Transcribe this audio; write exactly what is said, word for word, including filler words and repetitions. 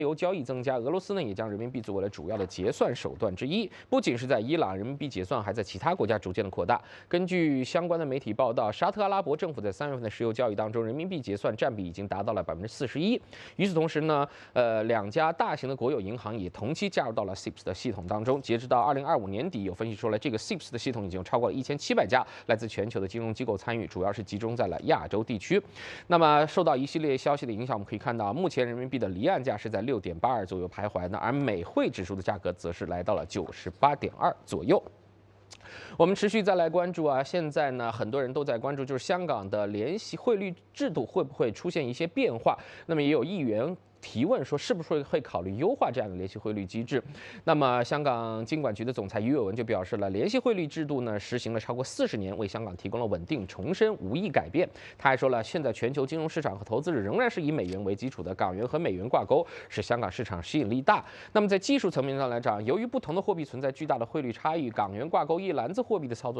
油交易增加，俄罗斯呢也将人民币作为了主要的结算手段之一。不仅是在伊朗，人民币结算还在其他国家逐渐的扩大。根据相关的媒体报道，沙特阿拉伯政府在三月份的石油交易当中，人民币结算占比已经达到了百分之四十一。与此同时呢，呃，两家大型的国有银行也同期加入到了 S I P S 的系统当中。截止到二零二五年底，有分析说了，这个 S I P S 的系统已经有超过了一千七百家来自全球的金融机构参与，主要是集中在了亚洲地区。那么受到一系列消息的影响，我们可以看到，目前人民币的离岸价是在六点八二左右徘徊呢，而美汇指数的价格则是来到了九十八点二左右。我们持续再来关注啊，现在呢，很多人都在关注，就是香港的联系汇率制度会不会出现一些变化？那么也有议员提问说，是不是会考虑优化这样的联系汇率机制？那么，香港金管局的总裁余伟文就表示了，联系汇率制度呢实行了超过四十年，为香港提供了稳定，重申无意改变。他还说了，现在全球金融市场和投资者仍然是以美元为基础的，港元和美元挂钩使香港市场吸引力大。那么在技术层面上来讲，由于不同的货币存在巨大的汇率差异，港元挂钩一篮子货币的操作